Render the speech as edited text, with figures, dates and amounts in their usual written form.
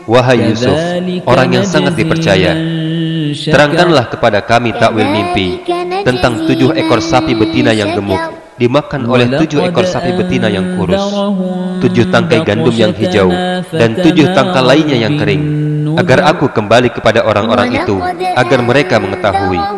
Wahai Yusuf, orang yang sangat dipercaya, terangkanlah kepada kami takwil mimpi tentang 7 ekor sapi betina yang gemuk dimakan oleh 7 ekor sapi betina yang kurus, 7 tangkai gandum yang hijau, dan 7 tangkai lainnya yang kering, agar aku kembali kepada orang-orang itu, agar mereka mengetahui